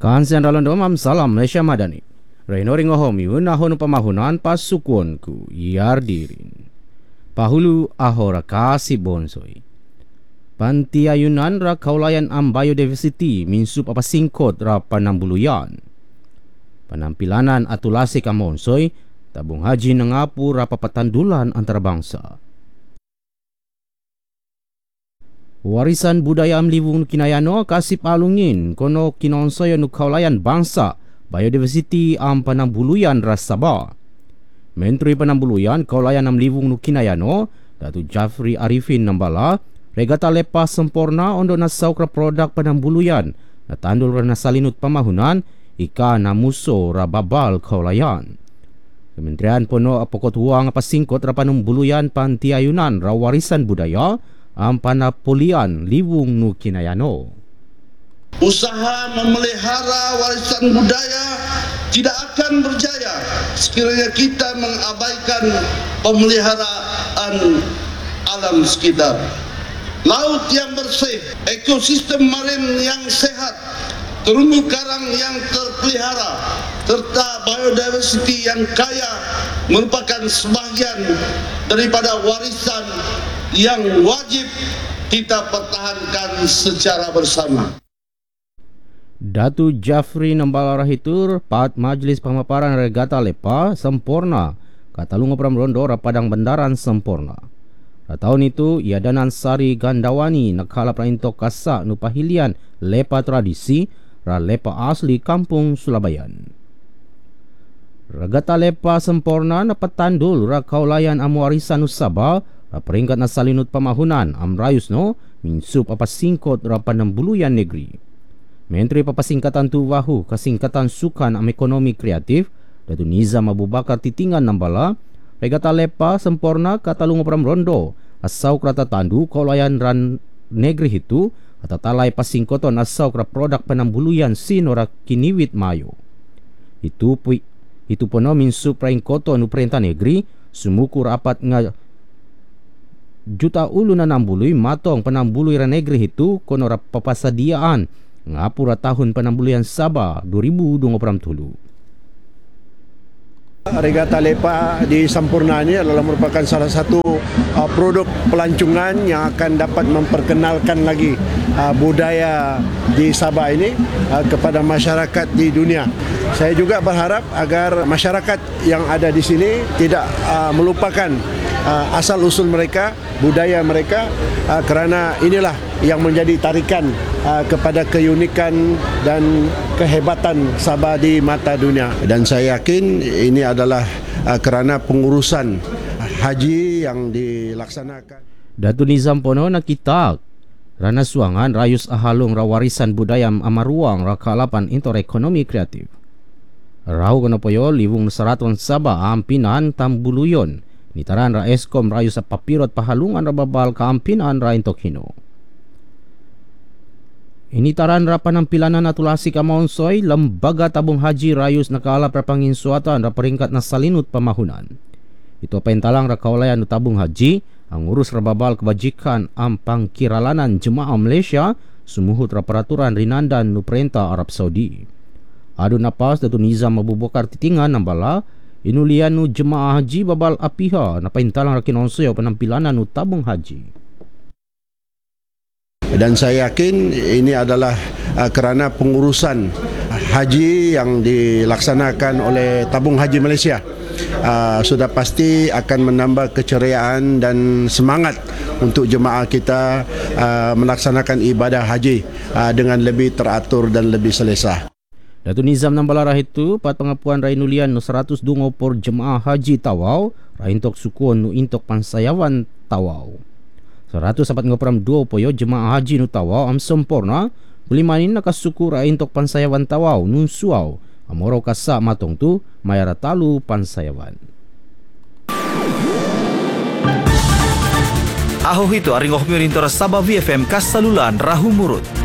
Kansian dalam domam salam Malaysia Madani. Reino ringo homiun ahon pamahunan pasukon ku yardirin. Pahulu ahora kasih bonsoi. Panti ayunan ra kaulayan am biodiversity minsup apa singkot ra panambuluyan. Penampilanan atulasi kamonsoi tabung haji nengapu ra papatandulan antarabangsa. Warisan budaya amliwung kinayano kasip alungin kono kinonsoy nu kaulayan bangsa biodiversity am panambuluyan ras Sabah. Menteri Penambuluyan kaulayan amliwung nu kinayano Datu Jafri Arifin nambala regata lepas sempurna ondo nasaukra produk penambuluyan na tandul ra nasalinut pamahunan ika namuso ra babal kaulayan. Kementerian Pono apokot huang pasingkot ra panumbuluyan panti ayunan ra warisan budaya am panapulian liwung nu kinayano. Usaha memelihara warisan budaya tidak akan berjaya sekiranya kita mengabaikan pemeliharaan alam sekitar. Laut yang bersih, ekosistem marin yang sehat, terumbu karang yang terpelihara, serta biodiversity yang kaya merupakan sebahagian daripada warisan yang wajib kita pertahankan secara bersama. Datu Jafri nambala rahitur pat Majlis Pemaparan Regata Lepa sempurna katalungo pram rondo ra padang bendaran sempurna. Tahun itu ia danan Sari Gandawani nakala praintok kasa nu pahilian lepa tradisi ra lepa asli kampung Sulabayan. Regata Lepa sempurna na patandul ra kaulayan amwarisan Sabah ra peringkat na salinut pamahunan amrayus no minsup apa singkot ra panambuluyan negeri. Menteri Papasingkatan tu Wahu Kasingkatan Sukan am Ekonomi Kreatif Datu Nizam Abu Bakar Titingan nambala regata lepa sempurna katalungo pram rondo asau krata tandu kaulayan ran negeri itu atau talai pasingkoton asau kra produk penambuluyan sinora kiniwit mayo. Itu pono minsup praingkoto nu perintah negeri sumukur apat nga juta ulu na nambului matong penambului ran negeri itu kono ra papasadiaan ngapura tahun penambuluyan Sabah 2023. Regata Lepa di Sampurna ini adalah merupakan salah satu produk pelancongan yang akan dapat memperkenalkan lagi budaya di Sabah ini kepada masyarakat di dunia. Saya juga berharap agar masyarakat yang ada di sini tidak melupakan asal-usul mereka, budaya mereka, kerana inilah yang menjadi tarikan kepada keunikan dan kehebatan Sabah di mata dunia. Dan saya yakin ini adalah kerana pengurusan haji yang dilaksanakan. Datu Nizam Pono nakita rana suangan rayus ahalung rawarisan budaya amaruang rakalapan intor ekonomi kreatif. Rau kanopoyo liwung saraton Sabah ampinan tambuluyon nitaran ra Eskom rayus papirot pahalungan rababal kaampinan ra intok hino. Ini taran ra panampilanan atulasi kamonsoy lembaga tabung haji rayus nakalap ra panginsuatan ra peringkat na salinut pamahunan. Ito paintalang ra kaulayan nu tabung haji ang urus rababal kebajikan am pangkiralanan jemaah Malaysia sumuhut ra peraturan rinandan nu perintah Arab Saudi. Adu napas Datu Nizam Abu Bakar Titingan nambala inulian nu jemaah haji babal apiha na paintalang ra kinonsoy penampilanan nu tabung haji. Dan saya yakin ini adalah kerana pengurusan haji yang dilaksanakan oleh Tabung Haji Malaysia. Sudah pasti akan menambah keceriaan dan semangat untuk jemaah kita melaksanakan ibadah haji dengan lebih teratur dan lebih selesa. Datu Nizam nambala rahitu pat pengapuan rainulian nu 100 dungo por jemaah haji Tawau raintok sukuon nu intok pansayawan Tawau. 142 poyo jemaah haji nu Tawau am sempurna bulimanin nakasuku raintok pansayawan Tawau nun suau amoro kasa matong tu mayara talu pansayawan. Aho itu aringoh miurintor Sabah VFM kasalulan rahu murut.